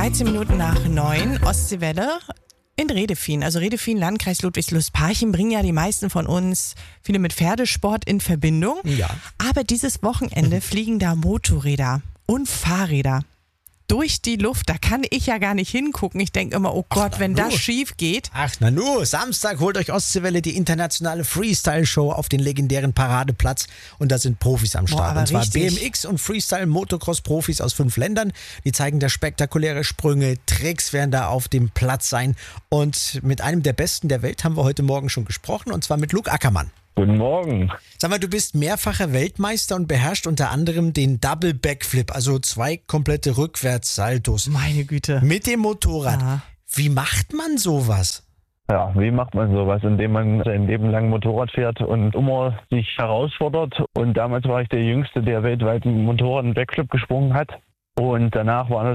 13 Minuten nach 9, Ostseewelle in Redefien. Also Redefien, Landkreis Ludwigslust-Parchim, bringen ja die meisten von uns viele mit Pferdesport in Verbindung. Ja. Aber dieses Wochenende fliegen da Motorräder und Fahrräder durch die Luft. Da kann ich ja gar nicht hingucken. Ich denke immer, oh Gott, wenn das schief geht. Ach, na nur, Samstag holt euch Ostseewelle die internationale Freestyle-Show auf den legendären Paradeplatz und da sind Profis am Start. aber Und zwar richtig. BMX- und Freestyle-Motocross-Profis aus 5 Ländern. Die zeigen da spektakuläre Sprünge, Tricks werden da auf dem Platz sein. Und mit einem der Besten der Welt haben wir heute Morgen schon gesprochen und zwar mit Luke Ackermann. Guten Morgen. Sag mal, du bist mehrfacher Weltmeister und beherrschst unter anderem den Double Backflip, also 2 komplette Rückwärtssaltos Meine Güte. mit dem Motorrad. Ja. Wie macht man sowas? Ja, wie macht man sowas? Indem man sein Leben lang Motorrad fährt und immer sich herausfordert. Und damals war ich der Jüngste, der weltweit einen Motorrad einen Backflip gesprungen hat. Und danach war das